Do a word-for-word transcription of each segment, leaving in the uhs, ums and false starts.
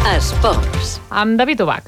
Esports. Amb David Ubach.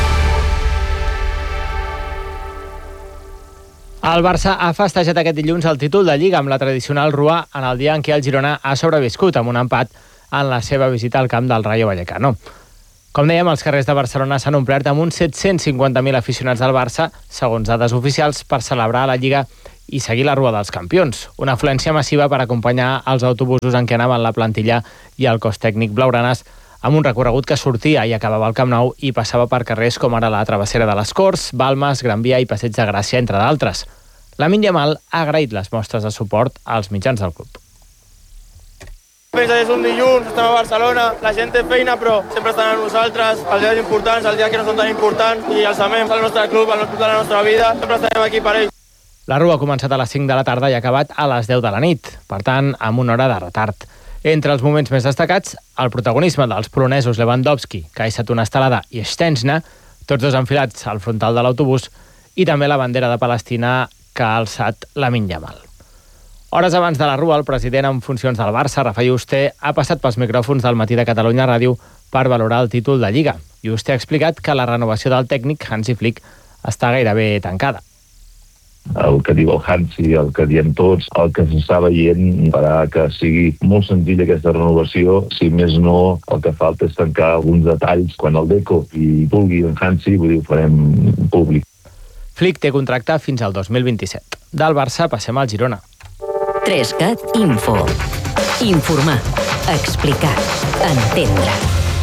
El Barça ha festejat aquest dilluns el títol de Lliga amb la tradicional rua en el dia en què el Girona ha sobreviscut amb un empat en la seva visita al camp del Rayo Vallecano. Com dèiem, els carrers de Barcelona s'han omplert amb uns set-cents cinquanta mil aficionats del Barça, segons dades oficials, per celebrar la Lliga i seguir la rua dels campions. Una afluència massiva per acompanyar els autobusos en què anaven la plantilla i el cos tècnic blaugranes, amb un recorregut que sortia i acabava al Camp Nou i passava per carrers com ara la travessera de les Corts, Balmes, Gran Via i Passeig de Gràcia, entre d'altres. Lamine Yamal ha agraït les mostres de suport als mitjans del club. Pensa que és un dilluns, estem a Barcelona, la gent té feina però sempre estan amb nosaltres, els dies importants, els dies que no són tan importants i els amem al nostre club, al club de la nostra vida, sempre estarem aquí per ells. La rua ha començat a les cinc de la tarda i ha acabat a les deu de la nit, per tant, amb una hora de retard. Entre els moments més destacats, el protagonisme dels polonesos Lewandowski, Kajsa Estelada i Szczęsny, tots dos enfilats al frontal de l'autobús, i també la bandera de Palestina que ha alçat Lamine Yamal. Hores abans de la rua, el president en funcions del Barça, Rafael Yuste, ha passat pels micròfons del Matí de Catalunya Ràdio per valorar el títol de Lliga. Yuste ha explicat que la renovació del tècnic Hansi Flick està gairebé tancada. El que diu el Hansi, el que diem tots, el que s'està veient farà que sigui molt senzilla aquesta renovació. Si més no, el que falta és tancar alguns detalls. Quan el Deco i vulgui en Hansi, vull dir, ho farem públic. Flick té contracte fins al dos mil vint-i-set. Del Barça passem al Girona. Trescat Info. Informar. Explicar. Entendre.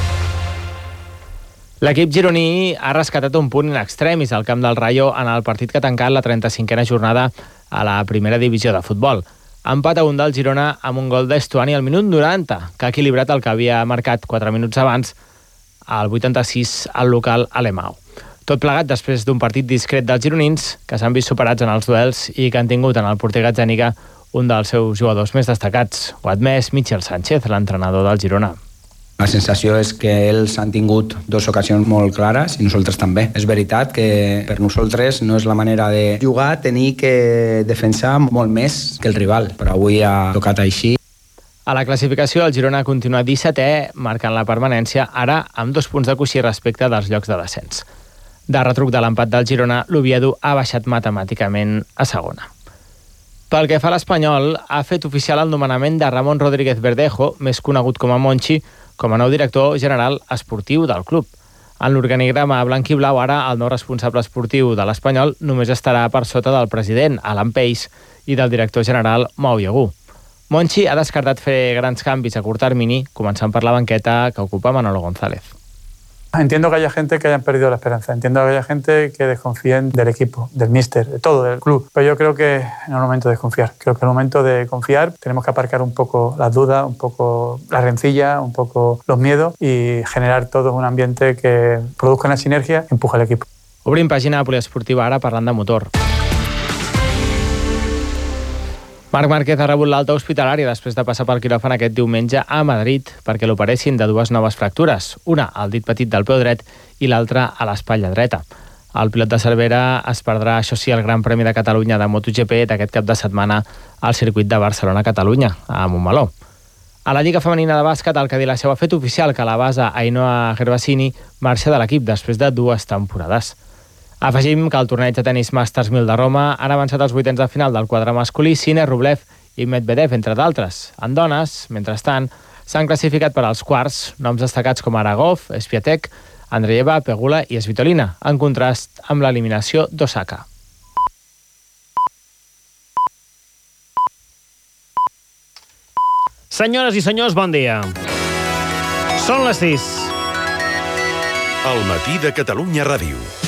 L'equip gironí ha rescatat un punt in extremis al camp del Rayo en el partit que ha tancat la trenta-cinquena jornada a la primera divisió de futbol. Empat a un del Girona amb un gol d'Estuani al minut noranta, que ha equilibrat el que havia marcat quatre minuts abans, al vuitanta-sis, al local Alemão. Tot plegat després d'un partit discret dels gironins, que s'han vist superats en els duels i que han tingut en el porter Gazzaniga un dels seus jugadors més destacats. Ho ha admès Michel Sánchez, l'entrenador del Girona. La sensació és que ells han tingut dues ocasions molt clares i nosaltres també. És veritat que per nosaltres no és la manera de jugar, tenir que defensar molt més que el rival, però avui ha tocat així. A la classificació, el Girona continua dissetè, marcant la permanència, ara amb dos punts de coixí respecte dels llocs de descens. De retruc de l'empat del Girona, l'Oviedo ha baixat matemàticament a segona. Pel que fa a l'Espanyol, ha fet oficial el nomenament de Ramon Rodríguez Verdejo, més conegut com a Monchi, com a nou director general esportiu del club. En l'organigrama blanc-i-blau, ara el nou responsable esportiu de l'Espanyol només estarà per sota del president, Alan Pace, i del director general, Mau Yagú. Monchi ha descartat fer grans canvis a curt termini, començant per la banqueta que ocupa Manolo González. Entiendo que haya gente que hayan perdido la esperanza, entiendo que haya gente que desconfíen del equipo, del míster, de todo, del club, pero yo creo que no es el momento de desconfiar, creo que es el momento de confiar, tenemos que aparcar un poco las dudas, un poco la rencilla, un poco los miedos y generar todo un ambiente que produzca una sinergia y empuje al equipo. Obrim pàgina poliesportiva ara parlant de motor. Marc Márquez ha rebut l'alta hospitalària després de passar pel quiròfan aquest diumenge a Madrid perquè l'operessin de dues noves fractures, una al dit petit del peu dret i l'altra a l'espatlla dreta. El pilot de Cervera es perdrà, això sí, el Gran Premi de Catalunya de MotoGP d'aquest cap de setmana al circuit de Barcelona-Catalunya, a Montmeló. A la Lliga Femenina de Bàsquet, el Cadillac ha fet oficial que la base Ainhoa Gervasini marxa de l'equip després de dues temporades. Afegim que el torneig de tenis Masters mil de Roma han avançat als vuitens de final del quadre masculí Sinner, Rublev i Medvedev, entre d'altres. En dones, mentrestant, s'han classificat per als quarts noms destacats com Aragov, Swiatek, Andreeva, Pegula i Svitolina, en contrast amb l'eliminació d'Osaka. Senyores i senyors, bon dia. Són les sis. El matí de Catalunya Ràdio.